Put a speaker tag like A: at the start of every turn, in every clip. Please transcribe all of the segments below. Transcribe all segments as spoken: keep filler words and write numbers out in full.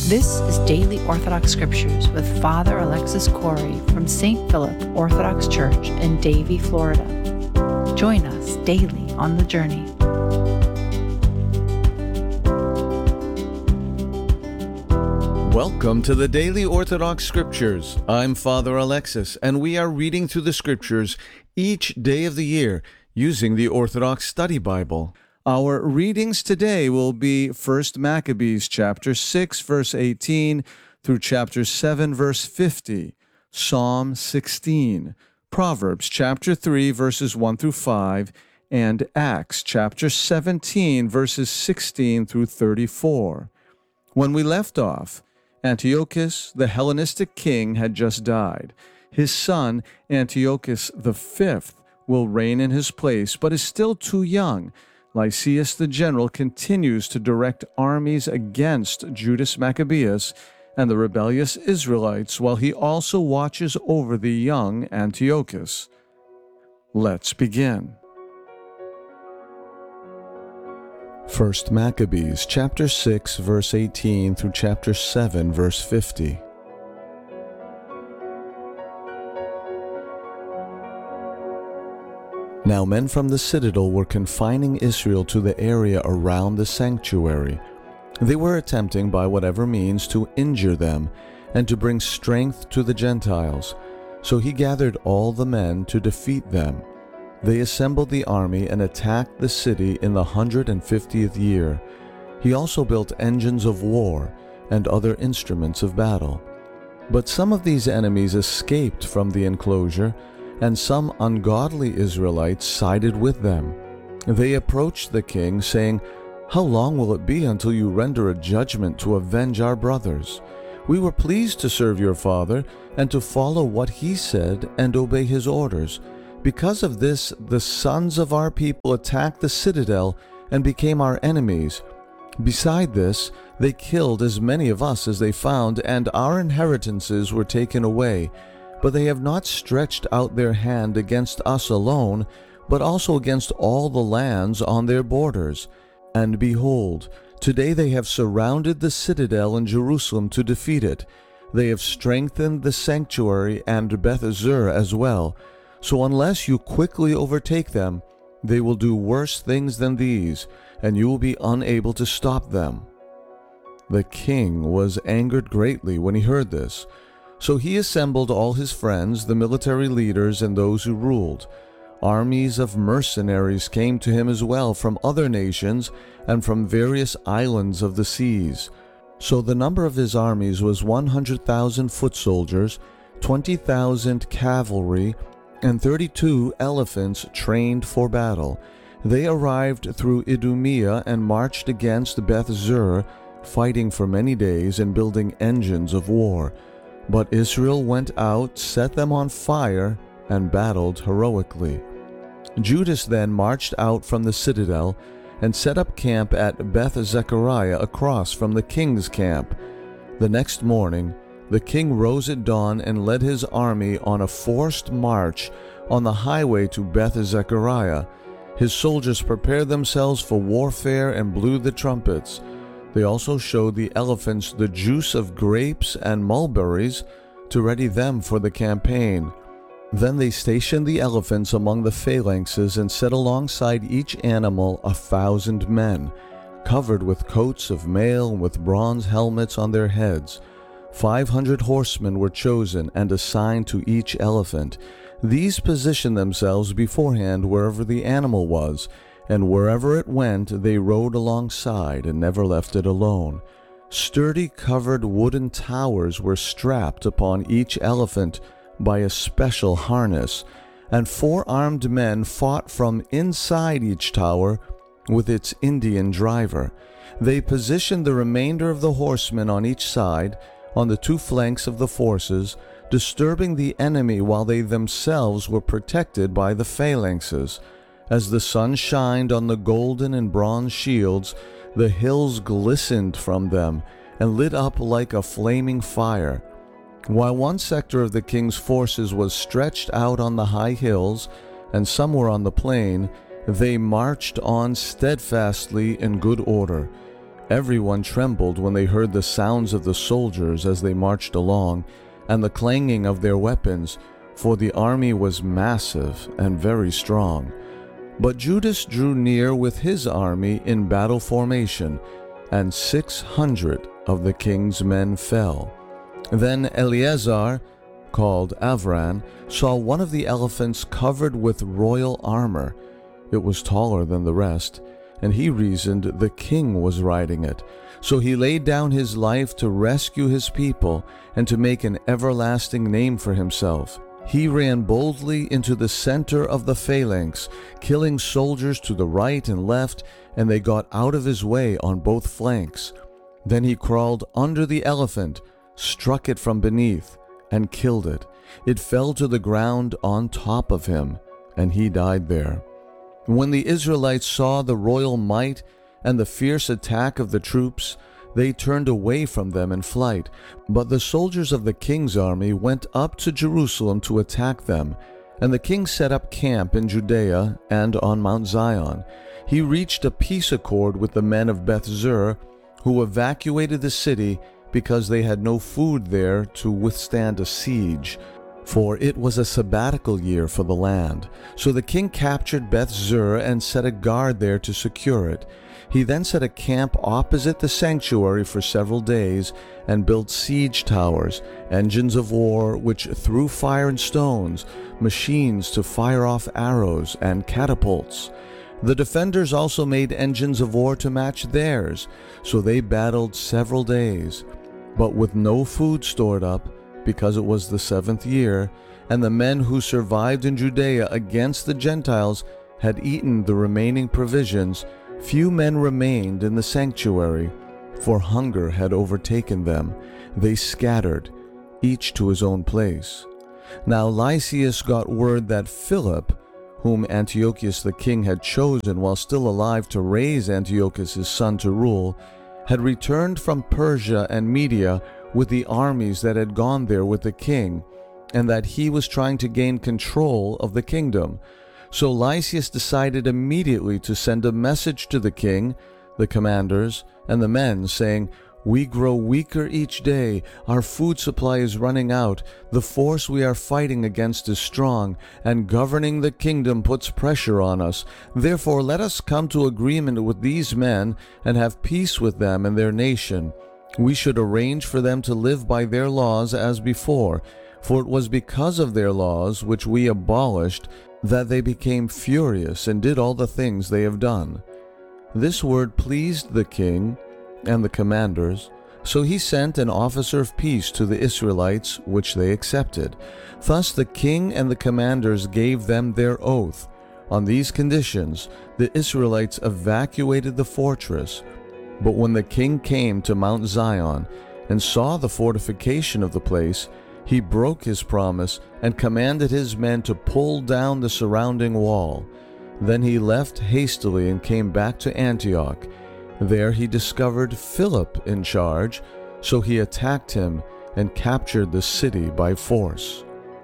A: This is Daily Orthodox Scriptures with Father Alexis Corey from Saint Philip Orthodox Church in Davie, Florida. Join us daily on the journey.
B: Welcome to the Daily Orthodox Scriptures. I'm Father Alexis, and we are reading through the Scriptures each day of the year using the Orthodox Study Bible. Our readings today will be First Maccabees chapter six, verse eighteen, through chapter seven, verse fifty, Psalm sixteen, Proverbs chapter three, verses one through five, and Acts chapter seventeen, verses sixteen through thirty-four. When we left off, Antiochus, the Hellenistic king, had just died. His son, Antiochus the fifth, will reign in his place, but is still too young. Lysias the general continues to direct armies against Judas Maccabeus and the rebellious Israelites, while he also watches over the young Antiochus. Let's begin. First Maccabees chapter six, verse eighteen through chapter seven, verse fifty. Now men from the citadel were confining Israel to the area around the sanctuary. They were attempting by whatever means to injure them and to bring strength to the Gentiles. So he gathered all the men to defeat them. They assembled the army and attacked the city in the hundred and fiftieth year. He also built engines of war and other instruments of battle. But some of these enemies escaped from the enclosure, and some ungodly Israelites sided with them. They approached the king, saying, "How long will it be until you render a judgment to avenge our brothers? We were pleased to serve your father and to follow what he said and obey his orders. Because of this, the sons of our people attacked the citadel and became our enemies. Beside this, they killed as many of us as they found, and our inheritances were taken away. But they have not stretched out their hand against us alone, but also against all the lands on their borders. And behold, today they have surrounded the citadel in Jerusalem to defeat it. They have strengthened the sanctuary and Beth-Zur as well. So unless you quickly overtake them, they will do worse things than these, and you will be unable to stop them." The king was angered greatly when he heard this. So he assembled all his friends, the military leaders, and those who ruled. Armies of mercenaries came to him as well from other nations and from various islands of the seas. So the number of his armies was one hundred thousand foot soldiers, twenty thousand cavalry, and thirty-two elephants trained for battle. They arrived through Idumea and marched against Beth-Zur, fighting for many days and building engines of war. But Israel went out, set them on fire, and battled heroically. Judas then marched out from the citadel and set up camp at Beth-Zechariah across from the king's camp. The next morning, the king rose at dawn and led his army on a forced march on the highway to Beth-Zechariah. His soldiers prepared themselves for warfare and blew the trumpets. They also showed the elephants the juice of grapes and mulberries to ready them for the campaign. Then they stationed the elephants among the phalanxes and set alongside each animal a thousand men, covered with coats of mail and with bronze helmets on their heads. Five hundred horsemen were chosen and assigned to each elephant. These positioned themselves beforehand wherever the animal was, and wherever it went they rode alongside and never left it alone. Sturdy covered wooden towers were strapped upon each elephant by a special harness, and four armed men fought from inside each tower with its Indian driver. They positioned the remainder of the horsemen on each side, on the two flanks of the forces, disturbing the enemy while they themselves were protected by the phalanxes. As the sun shined on the golden and bronze shields, the hills glistened from them and lit up like a flaming fire. While one sector of the king's forces was stretched out on the high hills, and some were on the plain, they marched on steadfastly in good order. Everyone trembled when they heard the sounds of the soldiers as they marched along, and the clanging of their weapons, for the army was massive and very strong. But Judas drew near with his army in battle formation, and six hundred of the king's men fell. Then Eleazar, called Avran, saw one of the elephants covered with royal armor. It was taller than the rest, and he reasoned the king was riding it. So he laid down his life to rescue his people and to make an everlasting name for himself. He ran boldly into the center of the phalanx, killing soldiers to the right and left, and they got out of his way on both flanks. Then he crawled under the elephant, struck it from beneath, and killed it. It fell to the ground on top of him, and he died there. When the Israelites saw the royal might and the fierce attack of the troops, they turned away from them in flight. But the soldiers of the king's army went up to Jerusalem to attack them, and the king set up camp in Judea and on Mount Zion. He reached a peace accord with the men of Beth-zur, who evacuated the city because they had no food there to withstand a siege, for it was a sabbatical year for the land. So the king captured Beth-zur and set a guard there to secure it. He then set a camp opposite the sanctuary for several days and built siege towers, engines of war which threw fire and stones, machines to fire off arrows, and catapults. The defenders also made engines of war to match theirs, so they battled several days. But with no food stored up, because it was the seventh year, and the men who survived in Judea against the Gentiles had eaten the remaining provisions, few men remained in the sanctuary, for hunger had overtaken them. They scattered, each to his own place. Now Lysias got word that Philip, whom Antiochus the king had chosen while still alive to raise Antiochus his son to rule, had returned from Persia and Media with the armies that had gone there with the king, and that he was trying to gain control of the kingdom. So Lysias decided immediately to send a message to the king, the commanders, and the men, saying, "We grow weaker each day. Our food supply is running out. The force we are fighting against is strong, and governing the kingdom puts pressure on us. Therefore let us come to agreement with these men and have peace with them and their nation. We should arrange for them to live by their laws as before, for it was because of their laws, which we abolished, that they became furious and did all the things they have done." This word pleased the king and the commanders, so he sent an officer of peace to the Israelites, which they accepted. Thus the king and the commanders gave them their oath. On these conditions, the Israelites evacuated the fortress. But when the king came to Mount Zion and saw the fortification of the place, he broke his promise and commanded his men to pull down the surrounding wall. Then he left hastily and came back to Antioch. There he discovered Philip in charge, so he attacked him and captured the city by force.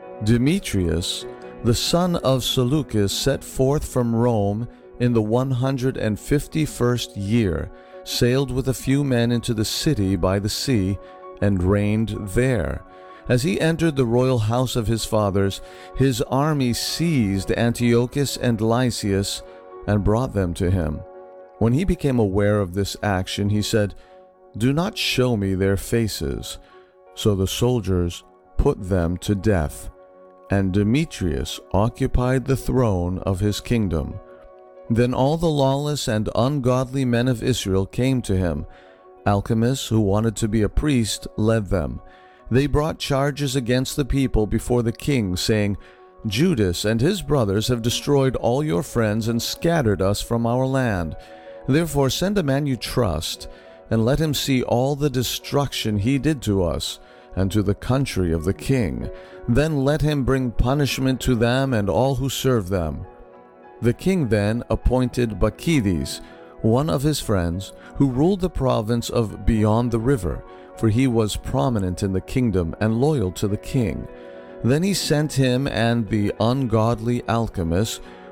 B: Demetrius, the son of Seleucus, set forth from Rome in the one hundred fifty-first year, sailed with a few men into the city by the sea, and reigned there. As he entered the royal house of his fathers, his army seized Antiochus and Lysias and brought them to him. When he became aware of this action, he said, "Do not show me their faces." So the soldiers put them to death, and Demetrius occupied the throne of his kingdom. Then all the lawless and ungodly men of Israel came to him. Alchemists, who wanted to be a priest, led them. They brought charges against the people before the king, saying, "Judas and his brothers have destroyed all your friends and scattered us from our land. Therefore send a man you trust, and let him see all the destruction he did to us and to the country of the king. Then let him bring punishment to them and all who serve them." The king then appointed Bacchides, one of his friends, who ruled the province of beyond the river, for he was prominent in the kingdom and loyal to the king. Then he sent him and the ungodly alchemists,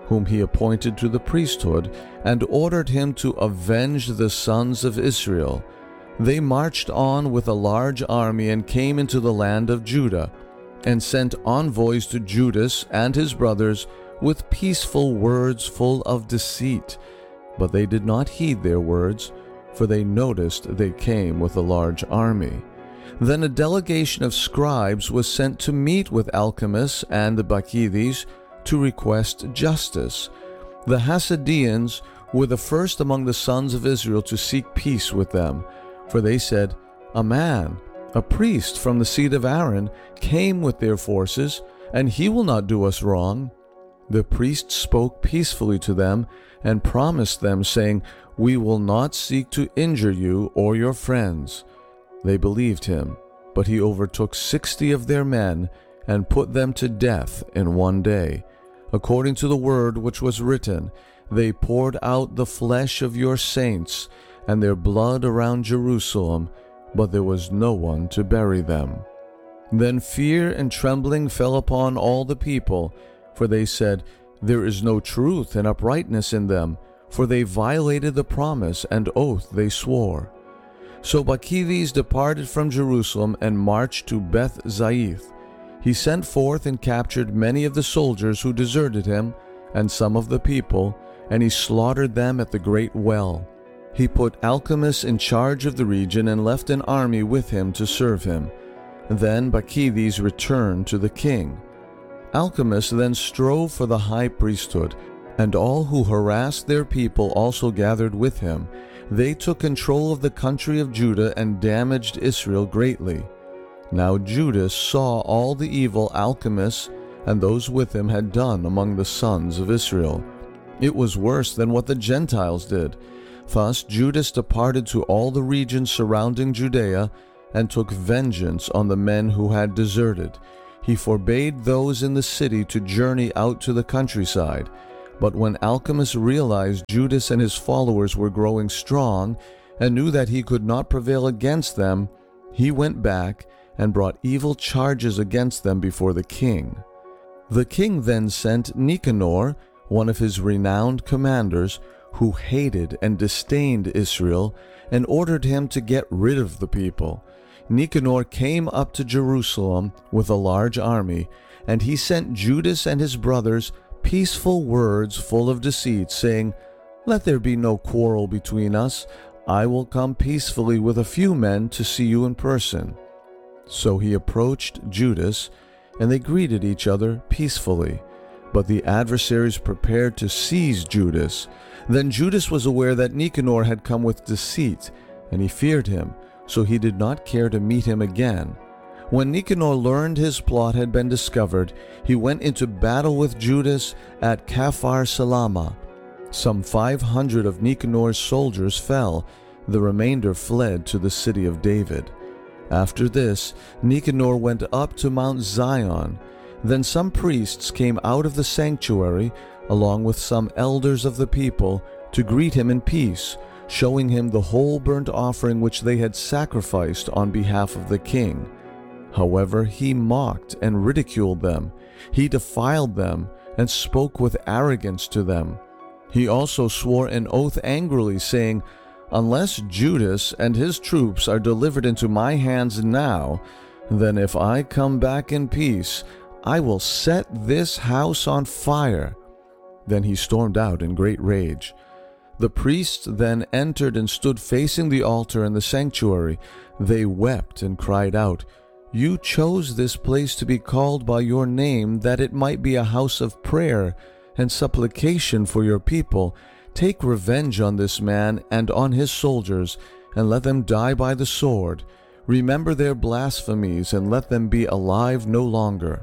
B: whom he appointed to the priesthood, and ordered him to avenge the sons of Israel. They marched on with a large army and came into the land of Judah, and sent envoys to Judas and his brothers with peaceful words full of deceit. But they did not heed their words, for they noticed they came with a large army. Then a delegation of scribes was sent to meet with Alchemist and the Bacchides to request justice. The Hasidians were the first among the sons of Israel to seek peace with them, for they said, "A man, a priest from the seed of Aaron, came with their forces, and he will not do us wrong." The priests spoke peacefully to them and promised them, saying, "We will not seek to injure you or your friends." They believed him, but he overtook sixty of their men and put them to death in one day. According to the word which was written, they poured out the flesh of your saints and their blood around Jerusalem, but there was no one to bury them. Then fear and trembling fell upon all the people, for they said, "There is no truth and uprightness in them, for they violated the promise and oath they swore." So Bacchides departed from Jerusalem and marched to Beth Zaith. He sent forth and captured many of the soldiers who deserted him, and some of the people, and he slaughtered them at the great well. He put Alchemist in charge of the region and left an army with him to serve him. Then Bacchides returned to the king. Alchemist then strove for the high priesthood, and all who harassed their people also gathered with him. They took control of the country of Judah and damaged Israel greatly. Now Judas saw all the evil Alchemist and those with him had done among the sons of Israel. It was worse than what the Gentiles did. Thus Judas departed to all the regions surrounding Judea and took vengeance on the men who had deserted. He forbade those in the city to journey out to the countryside. But when Alchemist realized Judas and his followers were growing strong and knew that he could not prevail against them, he went back and brought evil charges against them before the king. The king then sent Nicanor, one of his renowned commanders, who hated and disdained Israel, and ordered him to get rid of the people. Nicanor came up to Jerusalem with a large army, and he sent Judas and his brothers peaceful words full of deceit, saying, "Let there be no quarrel between us. I will come peacefully with a few men to see you in person." So he approached Judas, and they greeted each other peacefully. But the adversaries prepared to seize Judas. Then Judas was aware that Nicanor had come with deceit, and he feared him, so he did not care to meet him again. When Nicanor learned his plot had been discovered, he went into battle with Judas at Caphar Salama. Some five hundred of Nicanor's soldiers fell. The remainder fled to the city of David. After this, Nicanor went up to Mount Zion. Then some priests came out of the sanctuary, along with some elders of the people, to greet him in peace, showing him the whole burnt offering which they had sacrificed on behalf of the king. However, he mocked and ridiculed them. He defiled them and spoke with arrogance to them. He also swore an oath angrily, saying, "Unless Judas and his troops are delivered into my hands now, then if I come back in peace, I will set this house on fire." Then he stormed out in great rage. The priests then entered and stood facing the altar in the sanctuary. They wept and cried out, "You chose this place to be called by your name, that it might be a house of prayer and supplication for your people. Take revenge on this man and on his soldiers, and let them die by the sword. Remember their blasphemies, and let them be alive no longer."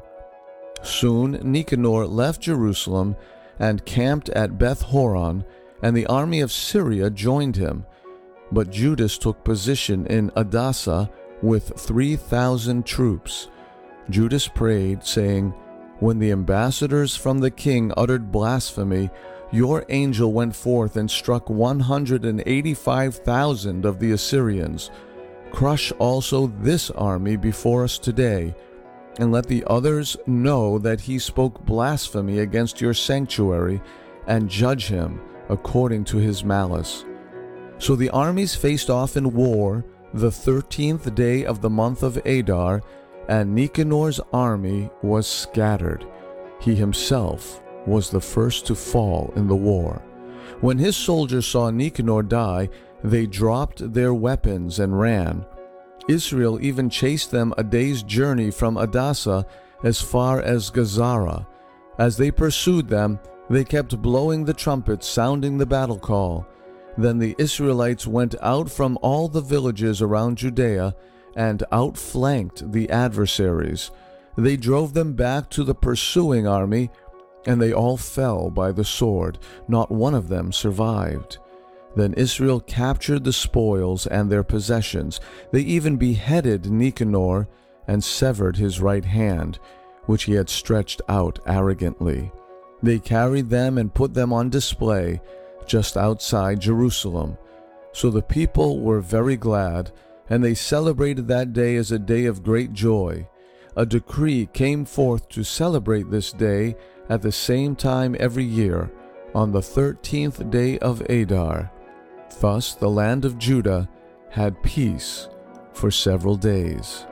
B: Soon Nicanor left Jerusalem and camped at Beth Horon, and the army of Syria joined him. But Judas took position in Adasa with three thousand troops. Judas prayed, saying, "When the ambassadors from the king uttered blasphemy, your angel went forth and struck one hundred eighty-five thousand of the Assyrians. Crush also this army before us today." and let the others know that he spoke blasphemy against your sanctuary, and judge him according to his malice. So the armies faced off in war the thirteenth day of the month of Adar, and Nicanor's army was scattered. He himself was the first to fall in the war. When his soldiers saw Nicanor die, they dropped their weapons and ran. Israel even chased them a day's journey from Adasa as far as Gazara. As they pursued them, they kept blowing the trumpets, sounding the battle call. Then the Israelites went out from all the villages around Judea and outflanked the adversaries. They drove them back to the pursuing army, and they all fell by the sword. Not one of them survived. Then Israel captured the spoils and their possessions. They even beheaded Nicanor and severed his right hand, which he had stretched out arrogantly. They carried them and put them on display just outside Jerusalem. So the people were very glad, and they celebrated that day as a day of great joy. A decree came forth to celebrate this day at the same time every year, on the thirteenth day of Adar. Thus the land of Judah had peace for several days.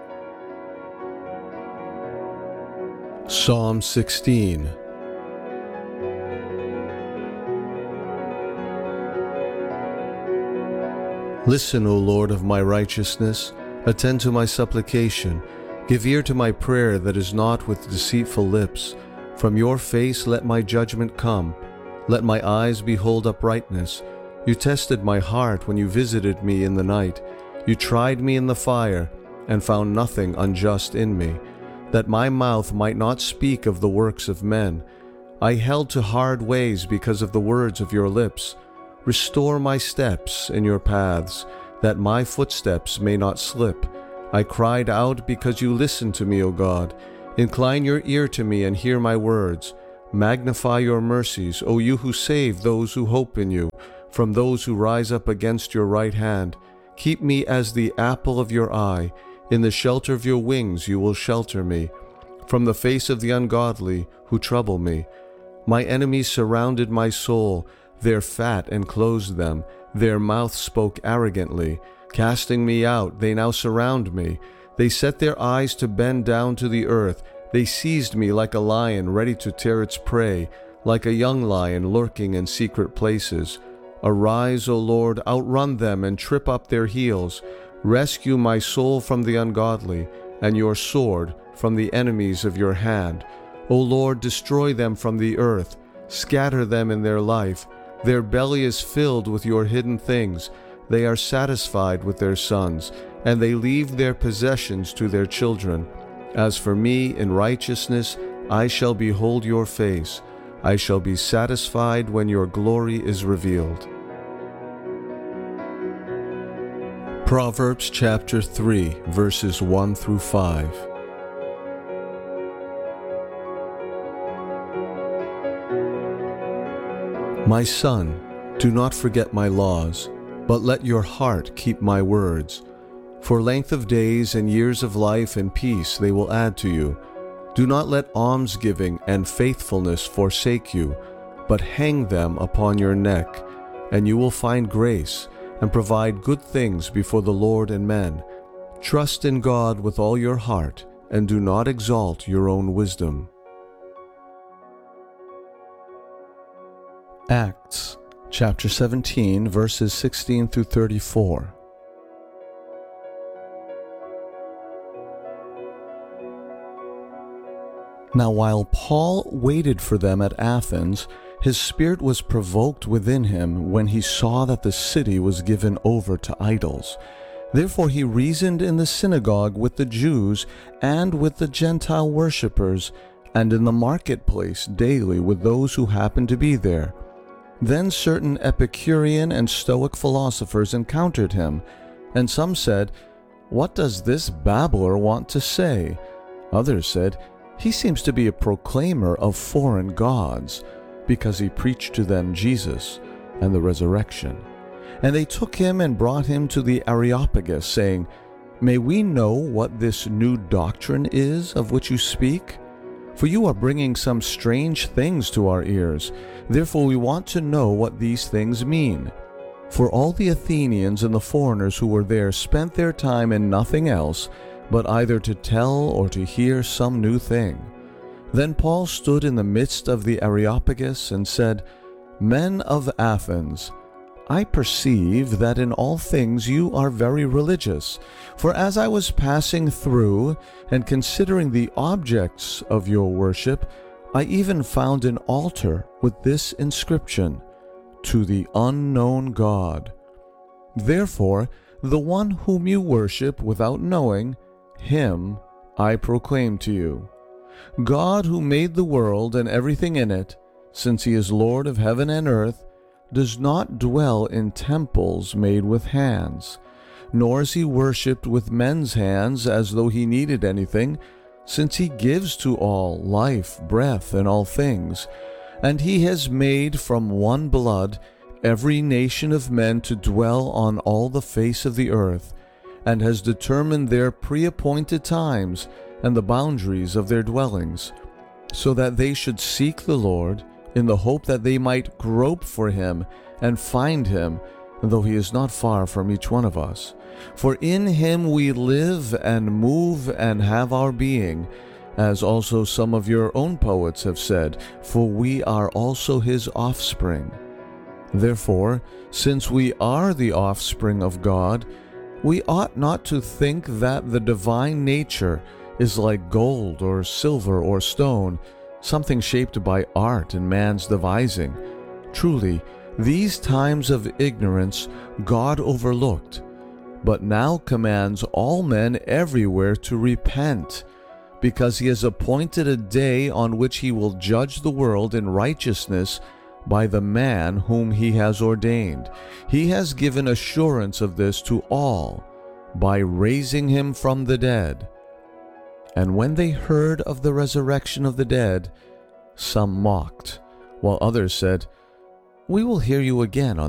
B: Psalm sixteen. Listen, O Lord of my righteousness, attend to my supplication. Give ear to my prayer that is not with deceitful lips. From your face let my judgment come. Let my eyes behold uprightness. You tested my heart when you visited me in the night. You tried me in the fire, and found nothing unjust in me, that my mouth might not speak of the works of men. I held to hard ways because of the words of your lips. Restore my steps in your paths, that my footsteps may not slip. I cried out because you listened to me, O God. Incline your ear to me and hear my words. Magnify your mercies, O you who save those who hope in you, from those who rise up against your right hand. Keep me as the apple of your eye. In the shelter of your wings you will shelter me, from the face of the ungodly who trouble me. My enemies surrounded my soul. Their fat enclosed them. Their mouth spoke arrogantly. Casting me out, they now surround me. They set their eyes to bend down to the earth. They seized me like a lion ready to tear its prey, like a young lion lurking in secret places. Arise, O Lord, outrun them and trip up their heels. Rescue my soul from the ungodly, and your sword from the enemies of your hand. O Lord, destroy them from the earth. Scatter them in their life. Their belly is filled with your hidden things. They are satisfied with their sons, and they leave their possessions to their children. As for me, in righteousness I shall behold your face. I shall be satisfied when your glory is revealed. Proverbs chapter three, verses one through five. My son, do not forget my laws, but let your heart keep my words. For length of days and years of life and peace they will add to you. Do not let almsgiving and faithfulness forsake you, but hang them upon your neck, and you will find grace and provide good things before the Lord and men. Trust in God with all your heart, and do not exalt your own wisdom. Acts chapter seventeen, verses sixteen through thirty-four. Now while Paul waited for them at Athens, his spirit was provoked within him when he saw that the city was given over to idols. Therefore he reasoned in the synagogue with the Jews and with the Gentile worshippers, and in the marketplace daily with those who happened to be there. Then certain Epicurean and Stoic philosophers encountered him, and some said, "What does this babbler want to say?" Others said, "He seems to be a proclaimer of foreign gods," because he preached to them Jesus and the resurrection. And they took him and brought him to the Areopagus, saying, May we know what this new doctrine is of which you speak? For you are bringing some strange things to our ears. Therefore we want to know what these things mean. For all the Athenians and the foreigners who were there spent their time in nothing else, but either to tell or to hear some new thing. Then Paul stood in the midst of the Areopagus and said, Men of Athens, I perceive that in all things you are very religious. For as I was passing through and considering the objects of your worship, I even found an altar with this inscription, To the unknown God. Therefore, the one whom you worship without knowing, him I proclaim to you. God who made the world and everything in it, since he is Lord of heaven and earth, does not dwell in temples made with hands, nor is he worshipped with men's hands as though he needed anything, since he gives to all life, breath, and all things. And he has made from one blood every nation of men to dwell on all the face of the earth, and has determined their pre-appointed times and the boundaries of their dwellings, so that they should seek the Lord, in the hope that they might grope for him and find him, though he is not far from each one of us. For in him we live and move and have our being, as also some of your own poets have said, for we are also his offspring. Therefore, since we are the offspring of God, we ought not to think that the divine nature is like gold or silver or stone, something shaped by art and man's devising. Truly, these times of ignorance God overlooked, but now commands all men everywhere to repent, because he has appointed a day on which he will judge the world in righteousness by the man whom he has ordained. He has given assurance of this to all by raising him from the dead. And when they heard of the resurrection of the dead, some mocked, while others said, We will hear you again on